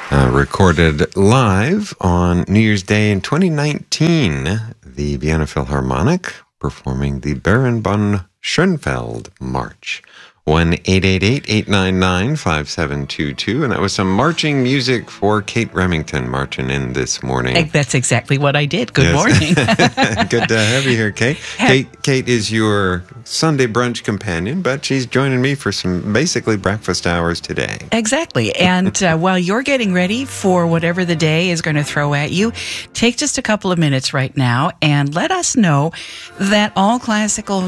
Recorded live on New Year's Day in 2019, the Vienna Philharmonic performing the Baron von Schoenfeld March. 1-888-899-5722. And that was some marching music for Kate Remington marching in this morning. That's exactly what I did. Good morning. Good to have you here, Kate. Kate is your Sunday brunch companion, but she's joining me for some basically breakfast hours today. Exactly. And while you're getting ready for whatever the day is going to throw at you, take just a couple of minutes right now and let us know that all classical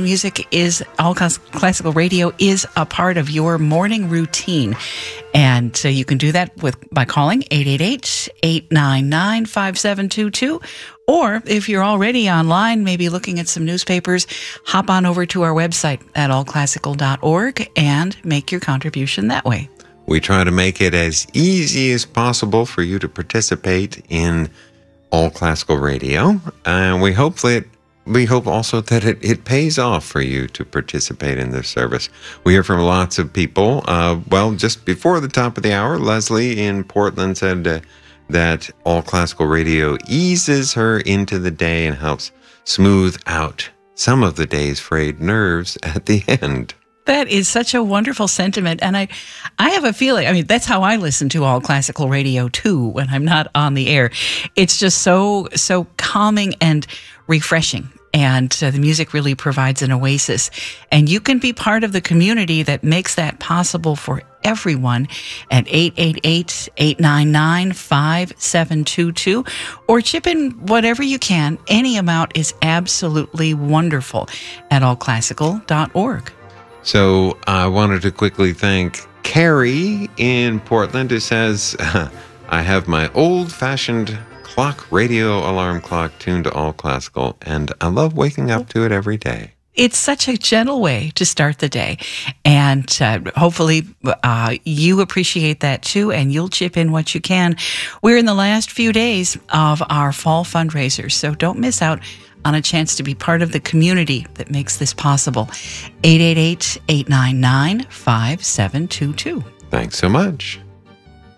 radio is a part of your morning routine. And so you can do that by calling 888-899-5722. Or if you're already online, maybe looking at some newspapers, hop on over to our website at allclassical.org and make your contribution that way. We try to make it as easy as possible for you to participate in All Classical Radio. And we hope also that it pays off for you to participate in this service. We hear from lots of people. Just before the top of the hour, Leslie in Portland said that All Classical Radio eases her into the day and helps smooth out some of the day's frayed nerves at the end. That is such a wonderful sentiment. And I have a feeling, that's how I listen to All Classical Radio too when I'm not on the air. It's just so calming and refreshing. And the music really provides an oasis. And you can be part of the community that makes that possible for everyone at 888-899-5722. Or chip in whatever you can. Any amount is absolutely wonderful at allclassical.org. So I wanted to quickly thank Carrie in Portland who says, I have my old-fashioned radio alarm clock tuned to All Classical, and I love waking up to it every day. It's such a gentle way to start the day, and hopefully you appreciate that too, and you'll chip in what you can. We're in the last few days of our fall fundraisers, so don't miss out on a chance to be part of the community that makes this possible. 888-899-5722. Thanks so much.